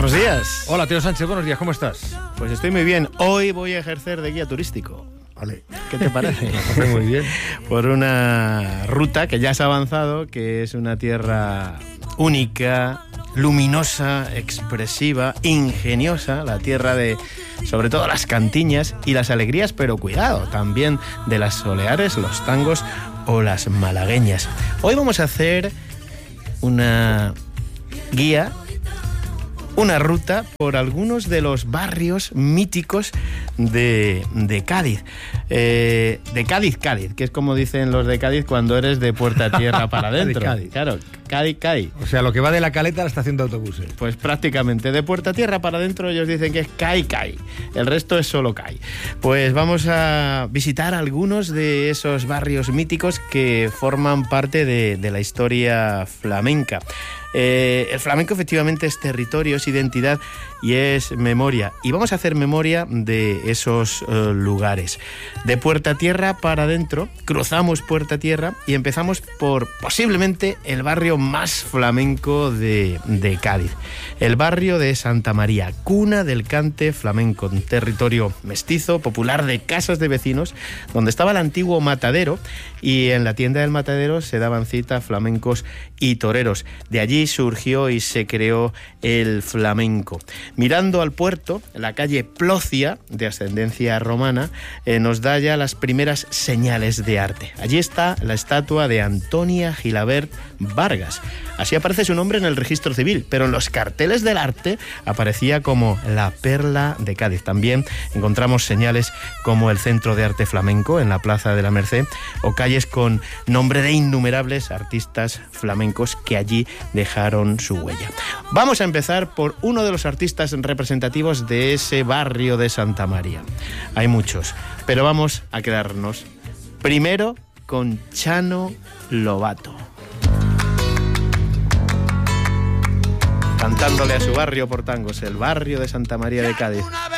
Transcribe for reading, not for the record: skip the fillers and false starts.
Buenos días. Hola, Teo Sánchez, buenos días, ¿cómo estás? Pues estoy muy bien. Hoy voy a ejercer de guía turístico. Vale. ¿Qué te parece? Muy bien. Por una ruta que ya has avanzado, que es una tierra única, luminosa, expresiva, ingeniosa, la tierra de, sobre todo, las cantiñas y las alegrías, pero cuidado, también de las soleares, los tangos o las malagueñas. Hoy vamos a hacer una guía, una ruta por algunos de los barrios míticos de Cádiz. De Cádiz, que es como dicen los de Cádiz cuando eres de puerta tierra para adentro. De Cádiz. Claro, Cádiz. O sea, lo que va de la Caleta a la estación de autobuses. Pues prácticamente, de puerta tierra para adentro ellos dicen que es Cádiz. El resto es solo Cádiz. Pues vamos a visitar algunos de esos barrios míticos que forman parte de la historia flamenca. El flamenco efectivamente es territorio, es identidad y es memoria. Y vamos a hacer memoria de esos lugares. De puerta tierra para adentro, cruzamos puerta tierra y empezamos por posiblemente el barrio más flamenco de Cádiz. El barrio de Santa María, cuna del cante flamenco, un territorio mestizo, popular de casas de vecinos, donde estaba el antiguo matadero y en la tienda del matadero se daban cita flamencos y toreros. De allí surgió y se creó el flamenco. Mirando al puerto, la calle Plocia, de ascendencia romana, nos da ya las primeras señales de arte. Allí está la estatua de Antonia Gilabert Vargas. Así aparece su nombre en el registro civil, pero en los carteles del arte aparecía como la perla de Cádiz. También encontramos señales como el Centro de Arte Flamenco en la Plaza de la Merced o calles con nombre de innumerables artistas flamencos que allí dejaron su huella. Vamos a empezar por uno de los artistas representativos de ese barrio de Santa María. Hay muchos, pero vamos a quedarnos primero con Chano Lobato, cantándole a su barrio por tangos, el barrio de Santa María de Cádiz.